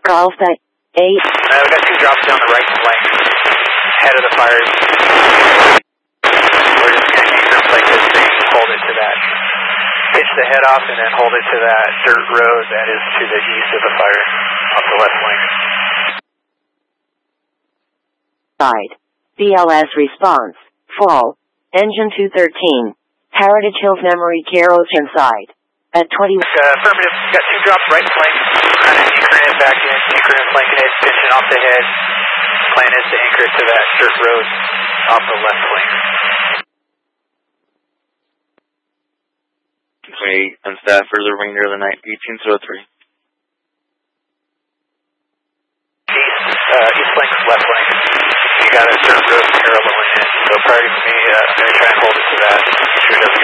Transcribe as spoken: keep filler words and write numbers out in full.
Alpha eight. Uh, we got two drops down the right flank, head of the fires. We're just going to anchor like this thing, hold it to that. Pitch the head off and then hold it to that dirt road that is to the east of the fire, off the left flank. Side. B L S response. Full. Engine two thirteen. Heritage Hills Memory Care Ocean side. At twenty. Uh, affirmative. Got two drops right flank. Kind of anchoring it back in, anchoring and flanking it, pitching off the head. Plan is to anchor it to that dirt road off the left flank. Wait, on staff for the remainder of the night, eighteen oh three. East, uh, east flank, left flank. You got a dirt road parallel in it. So priority for me, uh, I'm going to try and hold it to that.